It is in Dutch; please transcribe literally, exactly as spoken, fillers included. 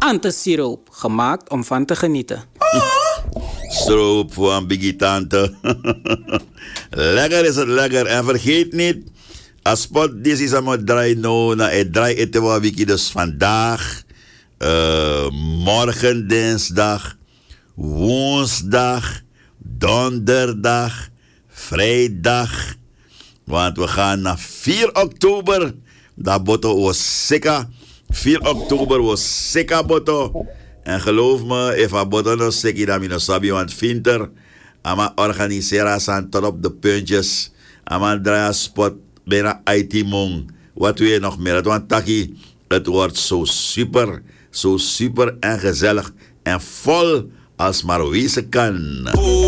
Tante-siroop, gemaakt om van te genieten. Stroop voor een biggie tante. Lekker is het lekker. En vergeet niet, als spot dit is aan het draaien nou, na het draai eten we wiki dus vandaag, uh, morgen dinsdag, woensdag, donderdag, vrijdag. Want we gaan naar vier oktober. Dat boto was sika. vier oktober was sika boto. En geloof me, if a boto no seki dan no sabi, want vinter, ama organisera san tot op de puntjes. Ama draaien spot bijna I T mong. Wat wil je nog meer? Want taki, het wordt zo super, zo super en gezellig en vol als maar wezen kan.